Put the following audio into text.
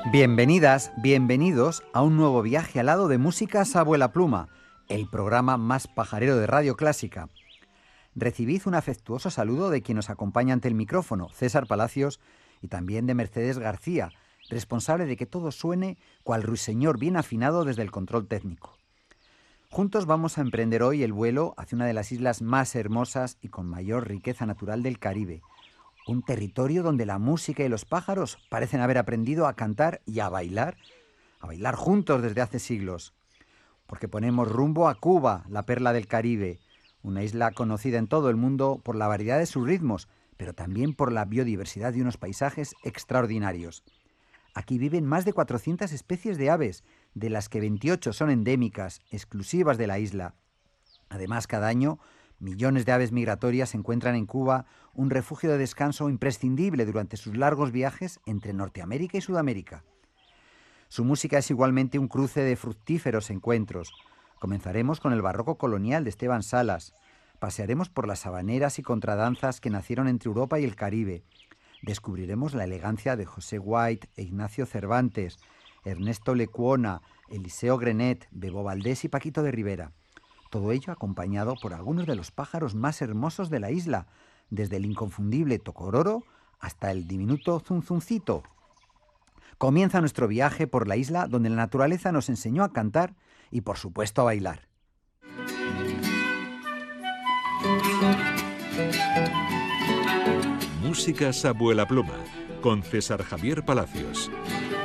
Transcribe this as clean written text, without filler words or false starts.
Bienvenidas, bienvenidos a un nuevo viaje al lado de Músicas Abuela Pluma, el programa más pajarero de Radio Clásica. Recibid un afectuoso saludo de quien nos acompaña ante el micrófono, César Palacios, y también de Mercedes García, responsable de que todo suene cual ruiseñor bien afinado desde el control técnico. Juntos vamos a emprender hoy el vuelo hacia una de las islas más hermosas y con mayor riqueza natural del Caribe, un territorio donde la música y los pájaros parecen haber aprendido a cantar y a bailar juntos desde hace siglos. Porque ponemos rumbo a Cuba, la perla del Caribe, una isla conocida en todo el mundo por la variedad de sus ritmos, pero también por la biodiversidad de unos paisajes extraordinarios. Aquí viven más de 400 especies de aves, de las que 28 son endémicas, exclusivas de la isla. Además, cada año, millones de aves migratorias encuentran en Cuba un refugio de descanso imprescindible durante sus largos viajes entre Norteamérica y Sudamérica. Su música es igualmente un cruce de fructíferos encuentros. Comenzaremos con el barroco colonial de Esteban Salas. Pasearemos por las habaneras y contradanzas que nacieron entre Europa y el Caribe. Descubriremos la elegancia de José White e Ignacio Cervantes, Ernesto Lecuona, Eliseo Grenet, Bebo Valdés y Paquito de Rivera. Todo ello acompañado por algunos de los pájaros más hermosos de la isla, desde el inconfundible tocororo hasta el diminuto zunzuncito. Comienza nuestro viaje por la isla donde la naturaleza nos enseñó a cantar y, por supuesto, a bailar. Músicas Abuela Pluma, con César Javier Palacios.